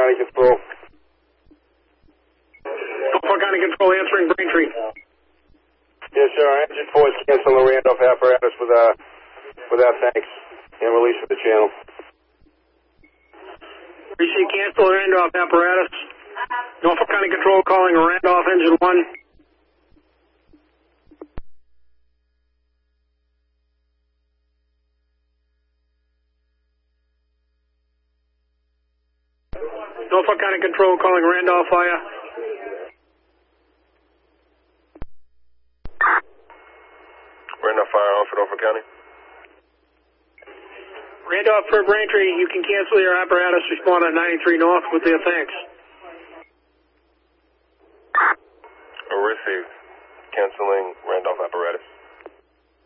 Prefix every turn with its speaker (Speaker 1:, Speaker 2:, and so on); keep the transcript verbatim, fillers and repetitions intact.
Speaker 1: County Control.
Speaker 2: Norfolk County Control answering Braintree.
Speaker 1: Yes, sir. Our engine force cancel the Randolph apparatus with our, with our thanks and release of the channel.
Speaker 2: Receive cancel Randolph apparatus. Norfolk County Control calling Randolph engine one. Norfolk County Control calling Randolph fire.
Speaker 1: Randolph fire on for Norfolk County.
Speaker 2: Randolph for Braintree, you can cancel your apparatus, respond at ninety-three North with their thanks.
Speaker 1: Received. Canceling Randolph apparatus.